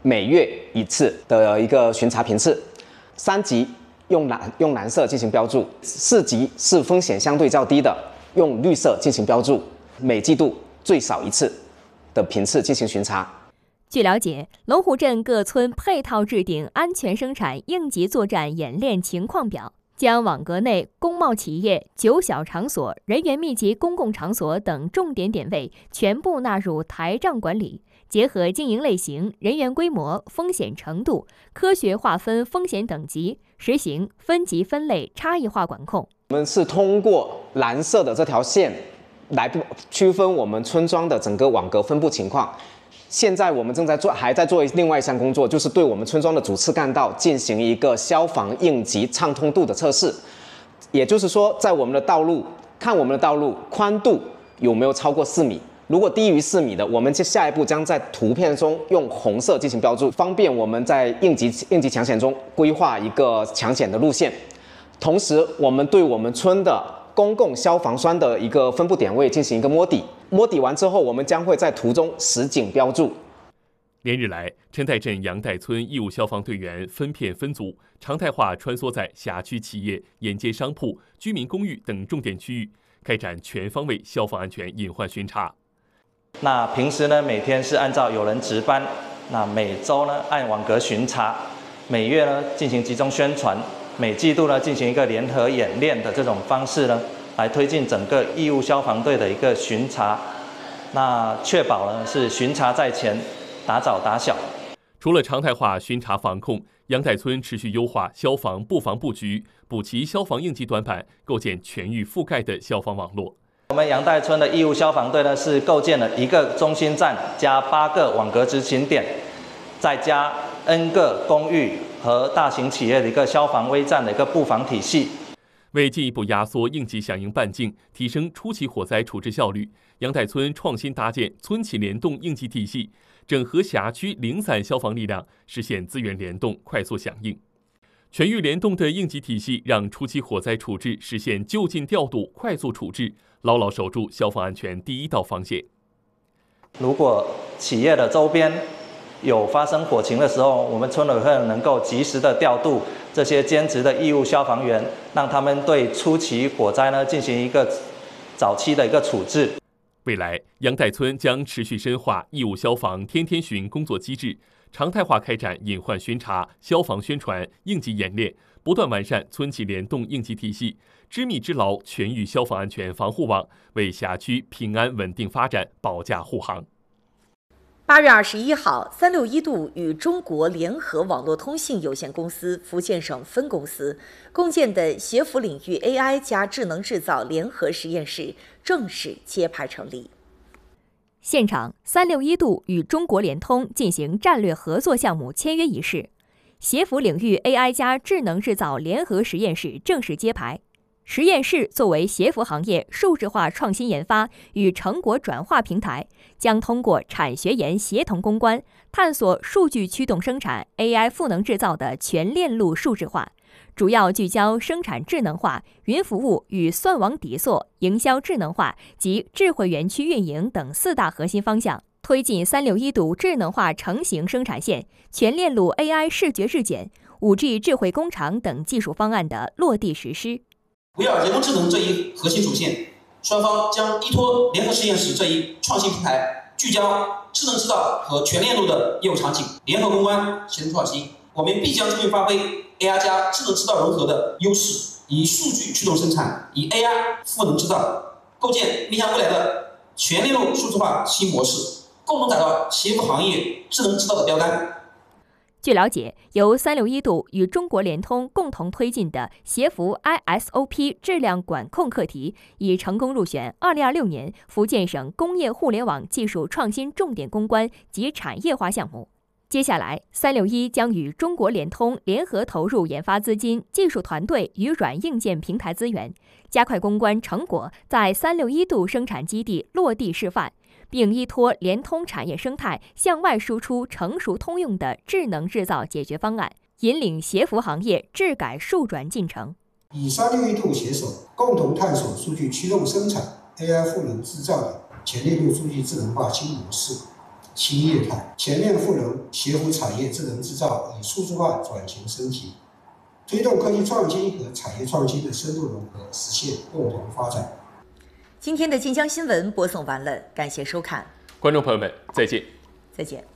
每月1次的一个巡查频次，3级用蓝色进行标注，4级是风险相对较低的，用绿色进行标注，每季度最少1次的频次进行巡查。 据了解，龙湖镇各村配套制定安全生产应急作战演练情况表，将网格内工贸企业、酒小场所、人员密集公共场所等重点点位全部纳入台账管理，结合经营类型、人员规模、风险程度，科学划分风险等级，实行分级分类差异化管控。 我们是通过蓝色的这条线来区分我们村庄的整个网格分布情况。现在我们还在做另外一项工作，就是对我们村庄的主次干道进行一个消防应急畅通度的测试。也就是说，在我们的道路看我们的道路宽度有没有超过4米，如果低于4米的，我们下一步将在图片中用红色进行标注，方便我们在应急抢险中规划一个抢险的路线。同时，我们对我们村的公共消防栓的一个分布点位进行一个摸底，摸底完之后，我们将会在图中实景标注。 连日来，陈岱镇杨岱村义务消防队员分片分组，常态化穿梭在辖区企业、沿街商铺、居民公寓等重点区域，开展全方位消防安全隐患巡查。 那平时呢，每天是按照有人值班，那每周呢按网格巡查，每月呢进行集中宣传，每季度呢进行一个联合演练的这种方式呢，来推进整个义务消防队的一个巡查，那确保呢是巡查在前，打早打小。 除了常态化巡查防控，杨岱村持续优化消防布防布局，补齐消防应急短板，构建全域覆盖的消防网络。 我们杨岱村的义务消防队呢，是构建了1个中心站加8个网格执勤点，再加 N 个公寓和大型企业的一个消防微站的一个布防体系。 为进一步压缩应急响应半径，提升初期火灾处置效率，杨岱村创新搭建村企联动应急体系，整合辖区零散消防力量，实现资源联动、快速响应。全域联动的应急体系让初期火灾处置实现就近调度、快速处置，牢牢守住消防安全第一道防线。 如果企业的周边有发生火情的时候，我们村委会能够及时的调度这些兼职的义务消防员，让他们对初期火灾呢进行一个早期的一个处置。 未来，杨岱村将持续深化义务消防天天巡工作机制，常态化开展隐患巡查、消防宣传、应急演练，不断完善村企联动应急体系，织密织牢全域消防安全防护网，为辖区平安稳定发展保驾护航。 8月21号，361度与中国联合网络通信有限公司福建省分公司共建的协福领域 AI 加智能制造联合实验室正式揭牌成立。 现场，361度与中国联通进行战略合作项目签约仪式，协福领域 AI 加智能制造联合实验室正式揭牌。实验室作为协福行业数字化创新研发与成果转化平台，将通过产学研协同攻关，探索数据驱动生产 AI 赋能制造的全链路数字化，主要聚焦生产智能化、云服务与算网底座、营销智能化及智慧园区运营等4大核心方向，推进361度智能化成型生产线、全链路 AI 视觉质检、5G 智慧工厂等技术方案的落地实施。 围绕人工智能这一核心主线，双方将依托联合实验室这一创新平台，聚焦智能制造和全链路的业务场景，联合攻关，协同创新。我们必将充分发挥 AI 加智能制造融合的优势，以数据驱动生产，以 AI 赋能制造，构建面向未来的全链路数字化新模式，共同打造协福行业智能制造的标杆。 据了解，由361度与中国联通共同推进的协福 ISOP 质量管控课题已成功入选2026年福建省工业互联网技术创新重点攻关及产业化项目。接下来，361将与中国联通联合投入研发资金、技术团队与软硬件平台资源，加快攻关成果在361度生产基地落地示范，并依托联通产业生态向外输出成熟通用的智能制造解决方案，引领协福行业智改数转进程。 以361度携手，共同探索数据驱动生产 AI 赋能制造的全链路数据智能化新模式， 新业态，全面赋能协扶产业智能制造与数字化转型升级，推动科技创新和产业创新的深度融合，实现共同发展。 今天的晋江新闻播送完了，感谢收看， 观众朋友们，再见。 再见。